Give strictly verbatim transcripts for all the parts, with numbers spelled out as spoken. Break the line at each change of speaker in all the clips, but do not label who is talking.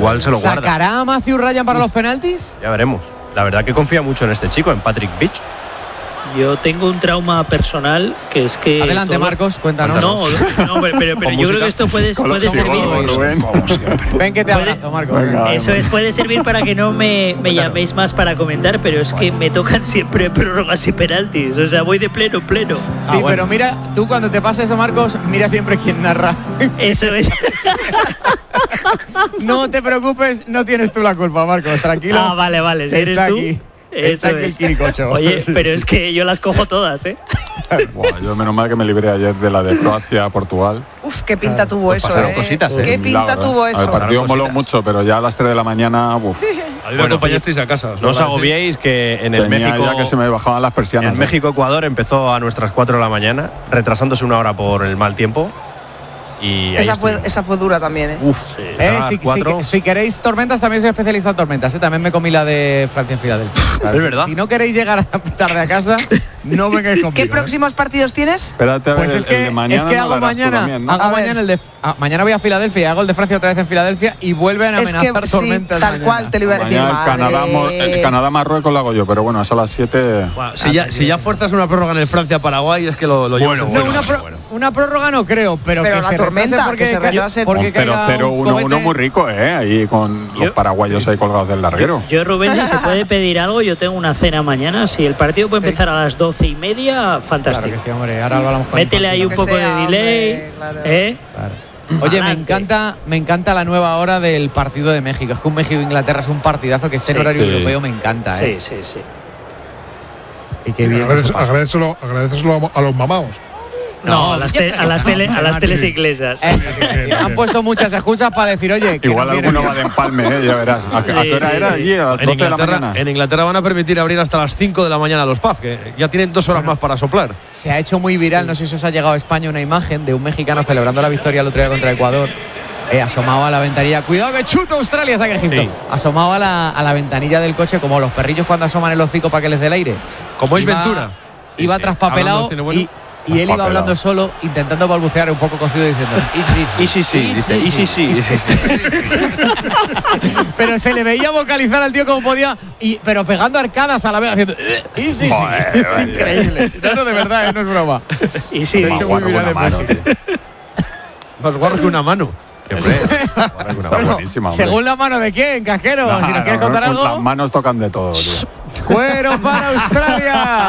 igual se lo guarda.
¿Sacará a Matthew Ryan para Uf. los penaltis?
Ya veremos. La verdad que confía mucho en este chico, en Patrick Beach.
Yo tengo un trauma personal que es que...
Adelante, todo... Marcos, cuéntanos.
No, no pero, pero, pero yo creo que esto puede, puede servir...
Ven que te abrazo, Marcos.
Venga, eso es, puede servir para que no me, me llaméis más para comentar, pero es que me tocan siempre prórrogas y penaltis. O sea, voy de pleno en pleno.
Sí,
ah, bueno.
Pero mira, tú cuando te pasa eso, Marcos, mira siempre quién narra.
Eso es.
No te preocupes, no tienes tú la culpa, Marcos, tranquilo.
Ah, vale, vale. Si
está
eres tú,
aquí. Está aquí es. el Quiricocho.
Oye,
sí,
pero
sí.
es que yo las cojo todas, ¿eh?
Buah, yo menos mal que me libré ayer de la de Croacia a Portugal.
Uf, qué pinta tuvo
pues
eso, ¿eh?
Cositas, ¿eh?
Qué pinta tuvo eso.
El partido moló mucho, pero ya a las tres de la mañana, uf.
Ahí me acompañasteis a casa.
No os agobiéis que en el
Tenía
México...
ya que se me bajaban las persianas.
En México-Ecuador empezó a nuestras cuatro de la mañana, retrasándose una hora por el mal tiempo. Y
esa, fue, esa fue dura también, ¿eh?
Uf, sí.
eh, si, si, si queréis tormentas, también soy especialista en tormentas, ¿eh? También me comí la de Francia en Filadelfia.
¿Es verdad?
Si no queréis llegar tarde a casa, no vengáis conmigo.
¿Qué próximos
¿eh?
partidos tienes?
Espérate a ver,
pues es
el,
que,
el de mañana
es que hago
no
mañana,
también, ¿no?
hago mañana el de ah, mañana voy a Filadelfia y hago el de Francia otra vez en Filadelfia y vuelven a
es
amenazar
que,
tormentas.
Sí, tal
mañana.
cual te lo iba a decir.
Mañana el Canadá, el Canadá Marruecos lo hago yo, pero bueno, es a las siete.
Bueno, si, ya, si ya fuerzas una prórroga en el Francia-Paraguay, es que lo, lo
bueno,
llevas.
No,
bueno,
una, pro,
bueno.
una prórroga no creo, pero,
pero
que
la
se
tormenta
porque
que se retrase.
porque
cero cero uno uno muy rico, ¿eh? Ahí con los
yo,
paraguayos ahí colgados del larguero.
Yo, yo, Rubén, si se puede pedir algo, yo tengo una cena mañana. Si el partido puede empezar a las doce y media, fantástico.
Claro que sí, hombre. Ahora lo hablamos con
Métele ahí un
que
poco
sea,
de delay.
Hombre, claro.
¿Eh?
Claro. Oye, me encanta, me encanta la nueva hora del partido de México. Es que un México-Inglaterra es un partidazo que esté en
sí,
horario
sí.
europeo, me encanta, ¿eh?
Sí, sí, sí.
Y qué bien.
Agradeceselo, agradeceselo a los mamaos.
No, a las, te, a las, tele, a las teles inglesas.
Eso, han puesto muchas excusas para decir, oye, que
igual
no
alguno
viene.
va de empalme, ¿eh? Ya verás. ¿A, a qué hora era allí? A las
En
doce de la
Inglaterra,
mañana.
en Inglaterra van a permitir abrir hasta las cinco de la mañana los pubs, que ya tienen dos horas más para soplar.
Se ha hecho muy viral, no sé si os ha llegado a España una imagen de un mexicano celebrando la victoria el otro día contra Ecuador, eh, asomado a la ventanilla, cuidado que chuta Australia, saca Egipto,
Sí.
asomado a la, a la ventanilla del coche como los perrillos cuando asoman el hocico para que les dé el aire.
Como es
Iba-
Ventura.
Iba
Sí, sí.
traspapelado
Hablando de cine bueno.
y, y él iba
Traspapelado.
hablando solo, intentando balbucear un poco cocido diciendo
Y sí, sí, dice, y sí, sí, y sí, sí.
pero se le veía vocalizar al tío como podía, y, pero pegando arcadas a la vez haciendo y sí, sí,
Joder,
es
vaya.
increíble. No, no, de verdad, eh, no es broma.
Y sí,
De
Más
hecho,
guarro
muy
que
viral
una
en
mano,
México.
tío.
Más guarro que una mano.
Qué hombre. Está
Bueno,
buenísima, hombre.
según la mano de quién, Casquero,
No,
si nos
no,
quieres
no,
contar
no, Las
algo.
manos tocan de todo, tío.
Cuero para Australia.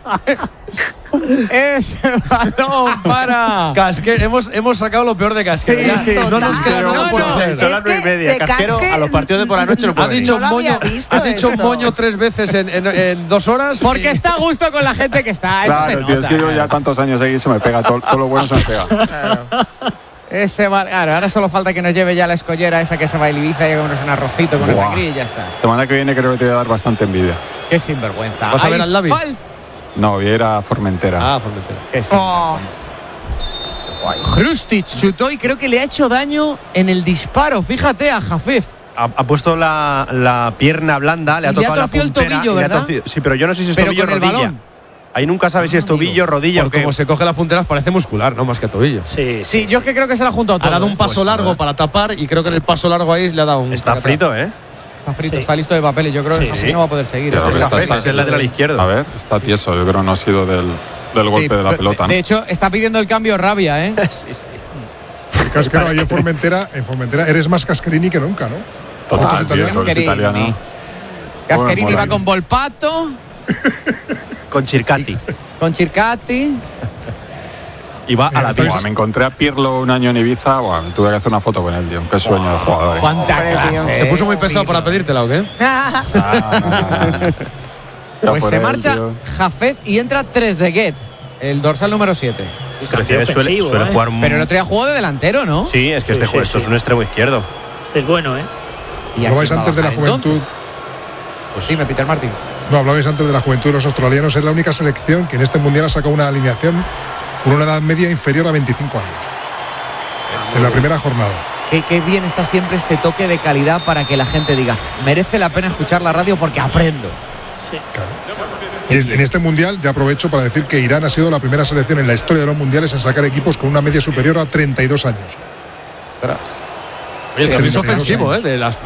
Ese balón para.
Casquero, hemos, hemos sacado lo peor de Casquero.
Sí,
ya.
sí.
No nos queda
Total.
nada por
No, no,
hacer.
Son las
Es
nueve y
que
media.
de
Casquero,
Casque-
a los partidos de por la noche no
Ha
puede
dicho,
No lo había
moño,
visto
ha dicho
esto.
moño tres veces en, en, en dos horas.
Porque
y-
está a gusto con la gente que está. Eso se
Claro, tío, es
nota.
que yo ya tantos años aquí se me pega, todo, todo lo bueno se me pega.
Ese bar, claro, ahora solo falta que nos lleve ya la escollera esa que se va a Ibiza y hagámonos un arrocito con una
Buah.
sangría y ya está.
Semana que viene creo que te voy a dar bastante envidia.
Qué sinvergüenza.
¿Vas a ver
Hay
al Lavi?
fal-
No, voy a ir a Formentera.
Ah, Formentera.
Qué sinvergüenza. Hrustic chutó y creo que le ha hecho daño en el disparo. Fíjate a Jafef.
Ha, ha puesto la, la pierna blanda, le ha
Y le ha
tocado la
torcido el
puntera
tobillo,
y le ha
¿verdad?
torcido- Sí, pero yo no sé si es
Pero
tobillo o
con el
rodilla.
balón.
Ahí nunca sabes si es tobillo, rodilla
Por
o qué.
como se coge las punteras parece muscular, no más que tobillo.
Sí,
Sí, yo es que creo que se la ha juntado todo.
Ha dado un
¿eh?
paso
Pues,
largo
joder.
para tapar y creo que en el paso largo ahí le ha dado un.
Está
tacatá.
frito, ¿eh?
Está frito,
Sí.
está listo de papeles. Yo creo que
Sí,
así
sí.
no va a poder seguir.
Pero
Es
está-
Jafef.
está-
Es el lateral izquierdo.
A ver, está tieso, yo creo que no ha sido del, del golpe
Sí,
de la
de-
pelota. ¿no?
De hecho, está pidiendo el cambio rabia, ¿eh?
Sí, sí.
Casquero, ahí en Formentera, en Formentera eres más Casquerini que nunca, ¿no?
Total,
Fotos
tío,
italianas.
todo es italiano.
Gasquerini
Bueno,
va
mola.
con Volpato,
Con Circati.
con Circati.
Y va a la
Estoy-
Buah,
pista.
me encontré a Pirlo un año en Ibiza, buah, me tuve que hacer una foto con él, tío. Qué sueño de jugador. ¿eh?
¿Cuánta
Hombre, tío.
clase?
¿Se puso muy
eh,
pesado
Pirlo.
para pedírtela o qué?
Ah, no, no, no, no. Ya
Pues
por
se
él,
marcha
tío.
Jafet y entra Trezeguet, el dorsal número siete.
Trezeguet suele,
ofensivo,
suele
¿eh?
jugar muy...
Pero el otro día jugó de delantero, ¿no?
Sí, es que
Sí,
este
sí,
juego, esto
sí.
es un extremo izquierdo.
Este es bueno, ¿eh?
¿Y a
Hablabais
quién va a
antes de la
bajar,
juventud.
entonces?
Pues
Dime, Peter Martín.
No, hablabais antes de la juventud de los australianos. Es la única selección que en este mundial ha sacado una alineación con una edad media inferior a veinticinco años. En la primera jornada.
Qué, qué bien está siempre este toque de calidad para que la gente diga, merece la pena escuchar la radio porque aprendo.
Sí.
Claro. Y es- en este mundial ya aprovecho para decir que Irán ha sido la primera selección en la historia de los mundiales en sacar equipos con una media superior a treinta y dos años.
Oye, el cambio es
Sí,
ofensivo, ¿eh? De las